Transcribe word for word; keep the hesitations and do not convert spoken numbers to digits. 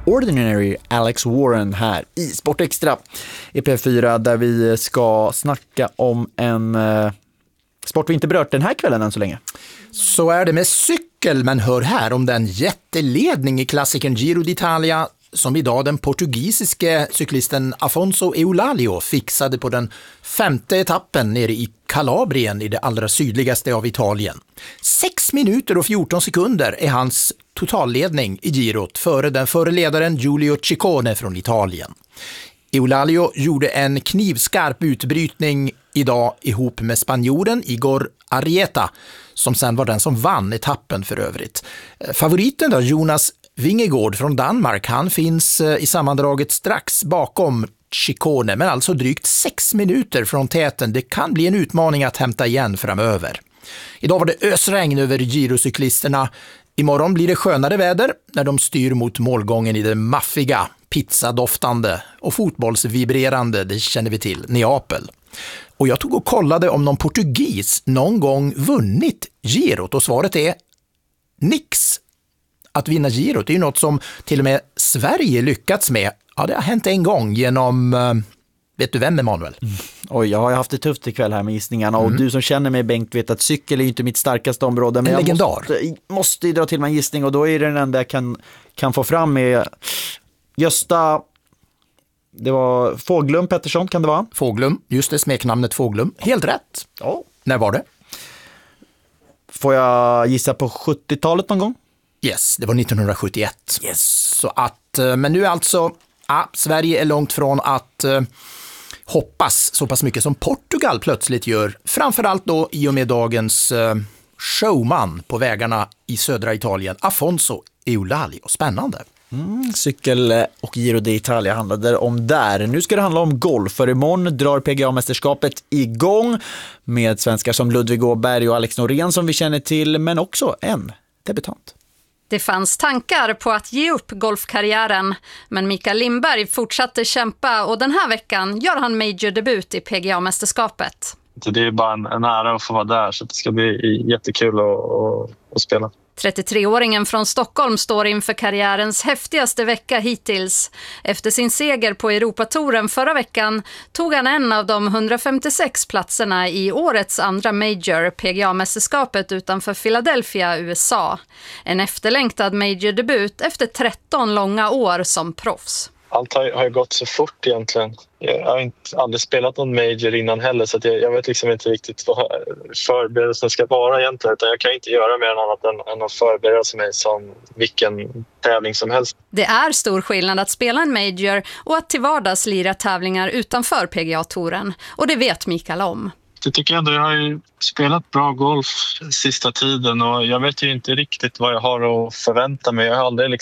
Ordinary Alex Warren här i Sport Extra i P fyra, där vi ska snacka om en eh, sport vi inte berört den här kvällen än så länge. Så är det med cykel, men hör här om den jätteledning i klassikern Giro d'Italia som idag den portugisiske cyklisten Afonso Eulalio fixade på den femte etappen nere i Kalabrien i det allra sydligaste av Italien. sex minuter och fjorton sekunder är hans totalledning i girot före den förre ledaren Giulio Ciccone från Italien. Eulalio gjorde en knivskarp utbrytning idag ihop med spanjoren Igor Arrieta, som sen var den som vann etappen för övrigt. Favoriten då, Jonas Vingegaard från Danmark, han finns i sammandraget strax bakom Ciccone, men alltså drygt sex minuter från täten. Det kan bli en utmaning att hämta igen framöver. Idag var det ösregn över girocyklisterna. Imorgon blir det skönare väder när de styr mot målgången i det maffiga, pizzadoftande och fotbollsvibrerande, det känner vi till, Neapel. Och jag tog och kollade om någon portugis någon gång vunnit girot, och svaret är nix. Att vinna girot, det är ju något som till och med Sverige lyckats med. Ja, det har hänt en gång genom, vet du vem, Emanuel? Mm. Oj, jag har haft det tufft ikväll här med gissningarna. Mm. Och du som känner mig, Bengt, vet att cykel är inte mitt starkaste område. Men en jag legendar. måste, måste dra till mig en gissning, och då är det den enda jag kan, kan få fram med Gösta. Det var Fåglum Pettersson, kan det vara? Fåglum, just det, smeknamnet Fåglum. Helt rätt. Ja. När var det? Får jag gissa på sjuttiotalet någon gång? Yes, det var nittonhundrasjuttioett. Yes. Så att, men nu alltså, ja, Sverige är långt från att eh, hoppas så pass mycket som Portugal plötsligt gör. Framförallt då i och med dagens eh, showman på vägarna i södra Italien, Afonso Eulalio. Spännande. Mm, cykel och Giro d'Italia handlade om där. Nu ska det handla om golf, för imorgon drar P G A-mästerskapet igång med svenskar som Ludvig Åberg och Alex Norén som vi känner till, men också en debutant. Det fanns tankar på att ge upp golfkarriären, men Mikael Lindberg fortsatte kämpa, och den här veckan gör han major-debut i P G A-mästerskapet. Det är bara en, en ära att få vara där, så det ska bli jättekul att, att, att spela. trettiotre-åringen från Stockholm står inför karriärens häftigaste vecka hittills. Efter sin seger på Europatouren förra veckan tog han en av de hundrafemtiosex platserna i årets andra major, P G A-mästerskapet utanför Philadelphia, U S A. En efterlängtad major-debut efter tretton långa år som proffs. Allt har, har gått så fort egentligen. Jag har inte aldrig spelat någon major innan heller, så att jag, jag vet liksom inte riktigt vad förberedelsen ska vara egentligen. Utan jag kan inte göra mer än annat än, än att förbereda mig som vilken tävling som helst. Det är stor skillnad att spela en major och att till vardags lira tävlingar utanför P G A-touren. Och det vet Mikael om. Jag tycker ändå jag har ju spelat bra golf sista tiden, och jag vet ju inte riktigt vad jag har att förvänta mig. Jag har aldrig liksom